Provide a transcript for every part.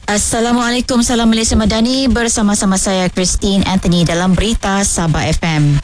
Assalamualaikum, salam Malaysia Madani. Bersama-sama saya Christine Anthony dalam Berita Sabah FM.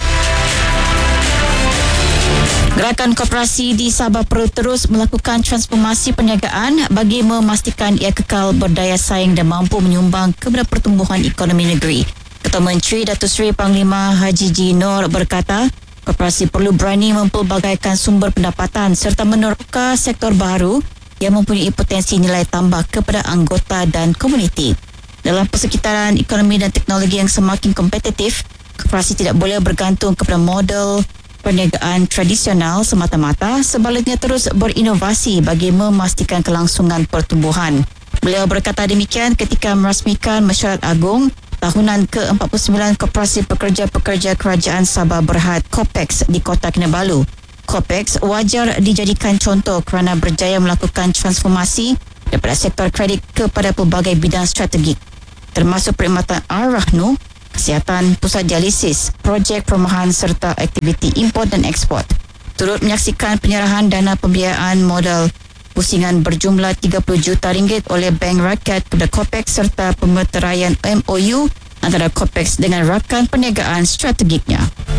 Gerakan Koperasi di Sabah perlu terus melakukan transformasi perniagaan bagi memastikan ia kekal berdaya saing dan mampu menyumbang kepada pertumbuhan ekonomi negeri. Ketua Menteri Datuk Seri Panglima Haji G. Noor berkata, koperasi perlu berani mempelbagaikan sumber pendapatan serta meneroka sektor baru yang mempunyai potensi nilai tambah kepada anggota dan komuniti. Dalam persekitaran ekonomi dan teknologi yang semakin kompetitif, koperasi tidak boleh bergantung kepada model perniagaan tradisional semata-mata, sebaliknya terus berinovasi bagi memastikan kelangsungan pertumbuhan. Beliau berkata demikian ketika merasmikan mesyuarat agung tahunan ke-49 Koperasi Pekerja-Pekerja Kerajaan Sabah Berhad (KOPEX) di Kota Kinabalu. KOPEX wajar dijadikan contoh kerana berjaya melakukan transformasi daripada sektor kredit kepada pelbagai bidang strategik, termasuk perkhidmatan R-Rahnu, kesihatan, pusat dialisis, projek perumahan serta aktiviti import dan ekspor. Turut menyaksikan penyerahan dana pembiayaan modal pusingan berjumlah 30 juta ringgit oleh Bank Rakyat kepada KOPEX serta pemeteraian MOU antara KOPEX dengan rakan perniagaan strategiknya.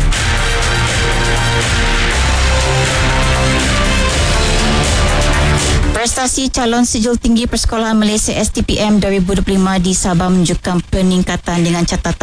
Prestasi calon sijil tinggi Persekolahan Malaysia STPM 2025 di Sabah menunjukkan peningkatan dengan catatan